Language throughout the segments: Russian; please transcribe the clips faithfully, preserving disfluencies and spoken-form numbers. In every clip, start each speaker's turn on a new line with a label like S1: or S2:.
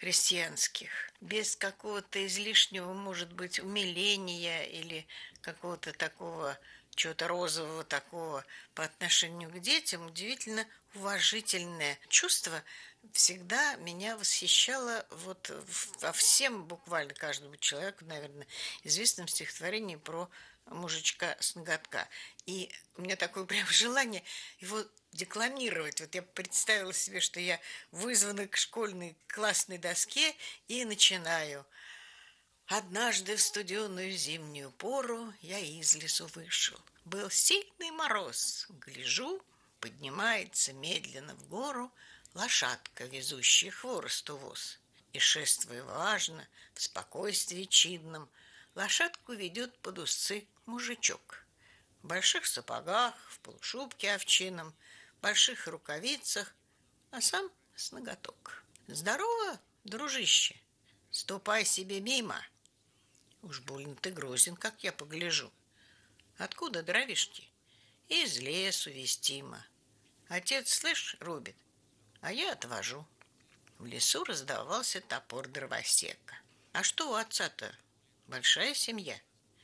S1: крестьянских, без какого-то излишнего, может быть, умиления или какого-то такого чего-то розового такого по отношению к детям, удивительно уважительное чувство всегда меня восхищало вот во всем буквально каждому человеку, наверное, известном стихотворении про мужичка с ноготка. И у меня такое прям желание его декламировать. Вот я представила себе, что я вызвана к школьной классной доске и начинаю. Однажды в студеную зимнюю пору я из лесу вышел. Был сильный мороз. Гляжу, поднимается медленно в гору лошадка, везущая хворосту воз. И, шествуя важно, в спокойствии чинном, лошадку ведет под узцы мужичок. В больших сапогах, в полушубке овчином, в больших рукавицах, а сам с ноготок. Здорово, дружище, ступай себе мимо. Уж больно ты грозен, как я погляжу. Откуда дровишки? Из лесу вестимо. Отец, слышь, рубит, а я отвожу. В лесу раздавался топор дровосека. А что у отца-то? Большая семья?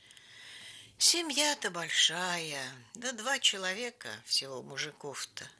S1: Семья-то большая, да два человека всего мужиков-то.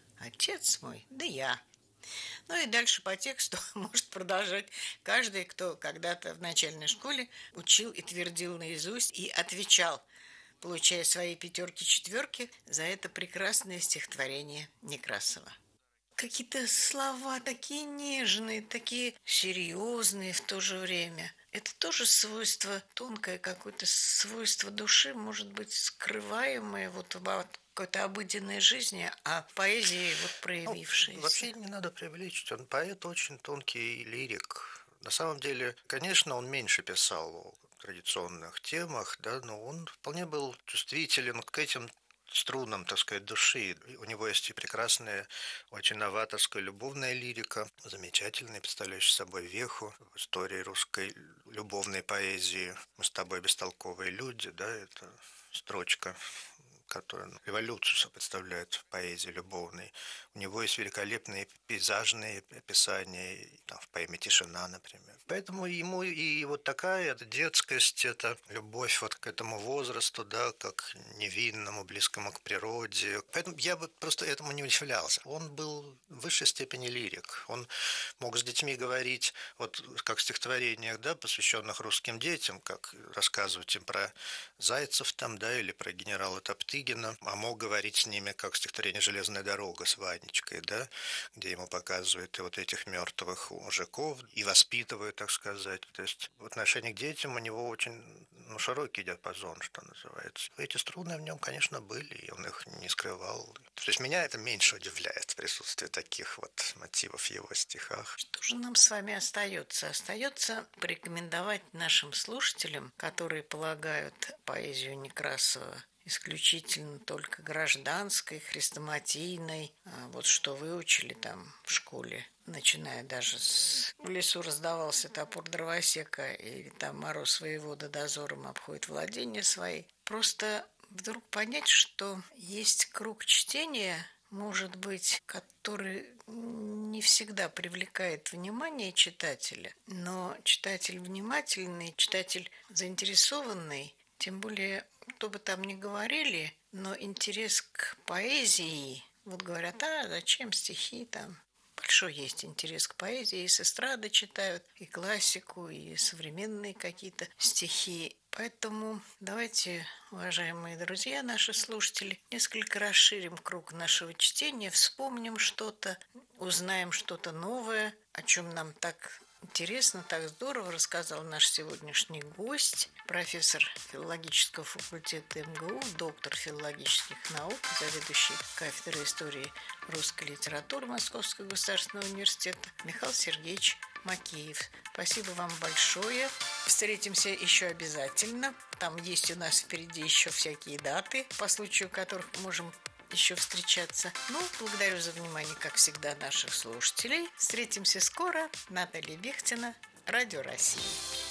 S1: Отец мой, да я. Ну и дальше по тексту может продолжать каждый, кто когда-то в начальной школе учил и твердил наизусть и отвечал, получая свои пятерки-четверки за это прекрасное стихотворение Некрасова. Какие-то слова такие нежные, такие серьезные в то же время. Это тоже свойство, тонкое какое-то свойство души, может быть, скрываемое вот в какой-то обыденной жизни, а поэзии вот проявившейся.
S2: Ну, вообще не надо преувеличить. Он поэт очень тонкий лирик. На самом деле, конечно, он меньше писал о традиционных темах, да, но он вполне был чувствителен к этим струнам, так сказать, души. У него есть и прекрасная, очень новаторская любовная лирика, замечательная, представляющая собой веху в истории русской любовной поэзии. «Мы с тобой бестолковые люди», да, это строчка, которая революцию представляет в поэзии любовной. У него есть великолепные пейзажные описания, там, в поэме «Тишина», например. Поэтому ему и вот такая это детскость, это любовь вот к этому возрасту, да, как невинному, близкому к природе. Поэтому я бы просто этому не удивлялся. Он был в высшей степени лирик. Он мог с детьми говорить, вот как в стихотворениях, да, посвященных русским детям, как рассказывать им про зайцев там, да, или про генерала Топтыгина, а мог говорить с ними, как стихотворение «Железная дорога» с Ванечкой, да, где ему показывают и вот этих мертвых мужиков и воспитывают, так сказать. То есть в отношении к детям у него очень ну, широкий диапазон, что называется. Эти струны в нем, конечно, были, и он их не скрывал. То есть меня это меньше удивляет, присутствие таких вот мотивов в его стихах.
S1: Что же нам с вами остается? Остается порекомендовать нашим слушателям, которые полагают поэзию Некрасова исключительно только гражданской, хрестоматийной, а вот что выучили там в школе, начиная даже с «В лесу раздавался топор дровосека» или там «Мороз воевода дозором обходит владения свои». Просто вдруг понять, что есть круг чтения, может быть, который не всегда привлекает внимание читателя, но читатель внимательный, читатель заинтересованный, тем более, кто бы там ни говорили, но интерес к поэзии, вот говорят, а зачем стихи там? Большой есть интерес к поэзии, и с эстрады читают, и классику, и современные какие-то стихи. Поэтому давайте, уважаемые друзья, наши слушатели, несколько расширим круг нашего чтения, вспомним что-то, узнаем что-то новое, о чем нам так интересно, так здорово рассказал наш сегодняшний гость, профессор филологического факультета эм гэ у, доктор филологических наук, заведующий кафедрой истории русской литературы Московского государственного университета Михаил Сергеевич Макеев. Спасибо вам большое. Встретимся еще обязательно. Там есть у нас впереди еще всякие даты, по случаю которых можем еще встречаться. Ну, благодарю за внимание, как всегда, наших слушателей. Встретимся скоро. Наталья Бехтина, Радио России.